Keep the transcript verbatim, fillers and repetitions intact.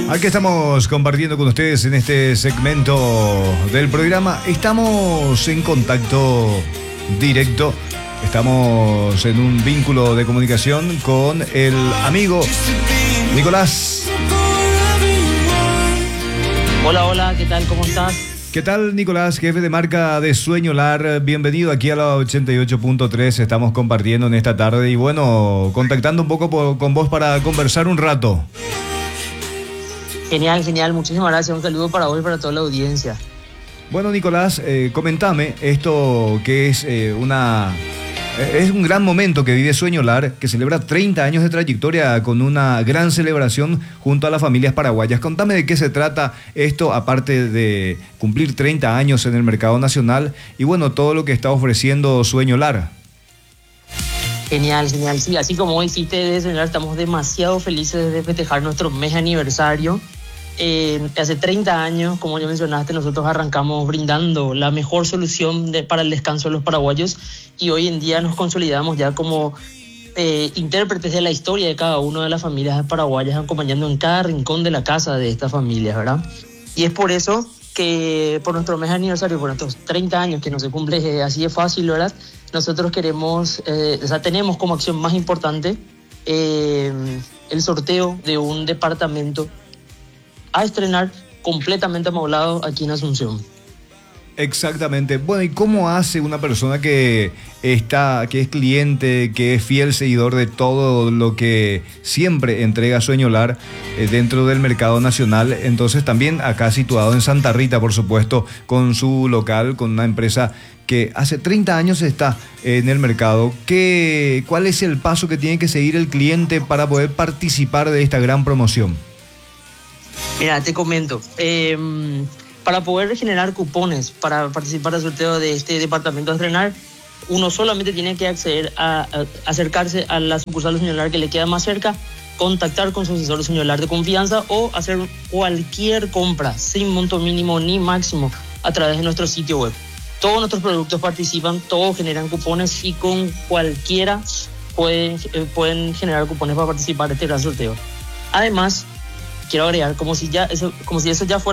Aquí estamos compartiendo con ustedes en este segmento del programa. Estamos en contacto directo, estamos en un vínculo de comunicación con el amigo Nicolás. Hola, hola, ¿qué tal? ¿Cómo estás? ¿Qué tal, Nicolás, jefe de marca de Sueño Lar? Bienvenido aquí a la ochenta y ocho punto tres. Estamos compartiendo en esta tarde y bueno, contactando un poco por, con vos para conversar un rato. Genial, genial. Muchísimas gracias. Un saludo para vos y para toda la audiencia. Bueno, Nicolás, eh, comentame esto que es eh, una... Es un gran momento que vive Sueño Lar, que celebra treinta años de trayectoria con una gran celebración junto a las familias paraguayas. Contame de qué se trata esto, aparte de cumplir treinta años en el mercado nacional y bueno, todo lo que está ofreciendo Sueño Lar. Genial, genial. Sí, así como hiciste de Sueño Lar, estamos demasiado felices de festejar nuestro mes aniversario. Eh, hace treinta años, como ya mencionaste, nosotros arrancamos brindando la mejor solución de, para el descanso de los paraguayos y hoy en día nos consolidamos ya como eh, intérpretes de la historia de cada una de las familias paraguayas, acompañando en cada rincón de la casa de estas familias, ¿verdad? Y es por eso que por nuestro mes aniversario, por nuestros treinta años, que no se cumple eh, así de fácil, ¿verdad? Nosotros queremos, eh, o sea, tenemos como acción más importante eh, el sorteo de un departamento a estrenar completamente amoblado aquí en Asunción. Exactamente. Bueno, ¿y cómo hace una persona que está, que es cliente, que es fiel seguidor de todo lo que siempre entrega Sueño Lar eh, dentro del mercado nacional? Entonces también acá situado en Santa Rita, por supuesto, con su local, con una empresa que hace treinta años está en el mercado. ¿Qué, cuál es el paso que tiene que seguir el cliente para poder participar de esta gran promoción? Mira, te comento, eh, para poder generar cupones para participar del sorteo de este departamento a estrenar, uno solamente tiene que acceder a, a acercarse a la sucursal de Sueño Lar que le queda más cerca, contactar con su asesor de Sueño Lar de confianza o hacer cualquier compra sin monto mínimo ni máximo a través de nuestro sitio web. Todos nuestros productos participan, todos generan cupones y con cualquiera pueden, eh, pueden generar cupones para participar de este gran sorteo. Además, quiero agregar, como si, ya eso, como si eso ya fuera